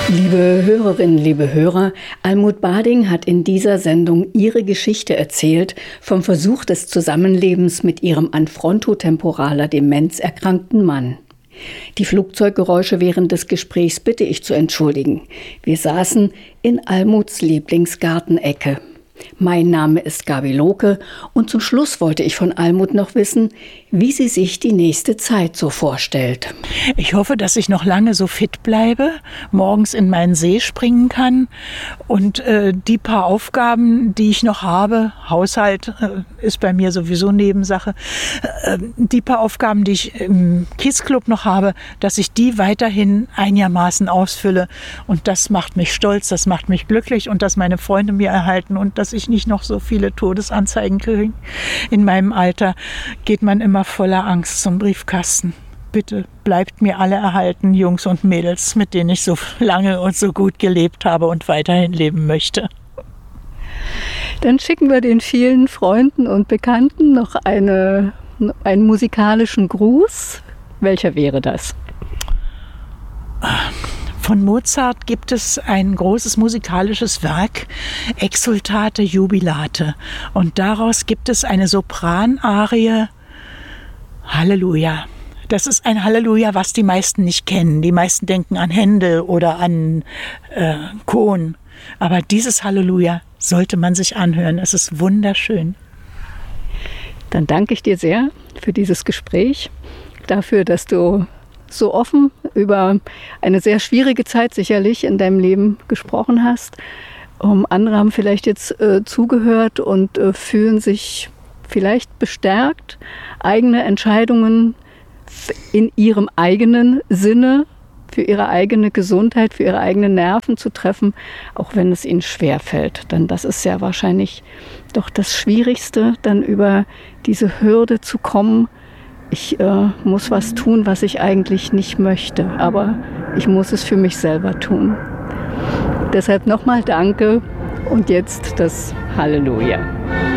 Liebe Hörerinnen, liebe Hörer, Almuth Bading hat in dieser Sendung ihre Geschichte erzählt vom Versuch des Zusammenlebens mit ihrem an frontotemporaler Demenz erkrankten Mann. Die Flugzeuggeräusche während des Gesprächs bitte ich zu entschuldigen. Wir saßen in Almuths Lieblingsgartenecke. Mein Name ist Gabi Lohke und zum Schluss wollte ich von Almuth noch wissen, wie sie sich die nächste Zeit so vorstellt. Ich hoffe, dass ich noch lange so fit bleibe, morgens in meinen See springen kann und die paar Aufgaben, die ich noch habe, Haushalt ist bei mir sowieso Nebensache, die paar Aufgaben, die ich im Kiesclub noch habe, dass ich die weiterhin einigermaßen ausfülle und das macht mich stolz, das macht mich glücklich und dass meine Freunde mir erhalten und dass ich nicht noch so viele Todesanzeigen kriege. In meinem Alter geht man immer voller Angst zum Briefkasten. Bitte bleibt mir alle erhalten, Jungs und Mädels, mit denen ich so lange und so gut gelebt habe und weiterhin leben möchte. Dann schicken wir den vielen Freunden und Bekannten noch einen musikalischen Gruß. Welcher wäre das? Von Mozart gibt es ein großes musikalisches Werk, Exsultate Jubilate. Und daraus gibt es eine Sopranarie, Halleluja. Das ist ein Halleluja, was die meisten nicht kennen. Die meisten denken an Händel oder an Kohn. Aber dieses Halleluja sollte man sich anhören. Es ist wunderschön. Dann danke ich dir sehr für dieses Gespräch, dafür, dass du so offen über eine sehr schwierige Zeit sicherlich in deinem Leben gesprochen hast. Andere haben vielleicht jetzt zugehört und fühlen sich vielleicht bestärkt, eigene Entscheidungen in ihrem eigenen Sinne, für ihre eigene Gesundheit, für ihre eigenen Nerven zu treffen, auch wenn es ihnen schwerfällt. Denn das ist ja wahrscheinlich doch das Schwierigste, dann über diese Hürde zu kommen. Ich muss was tun, was ich eigentlich nicht möchte, aber ich muss es für mich selber tun. Deshalb nochmal danke und jetzt das Halleluja.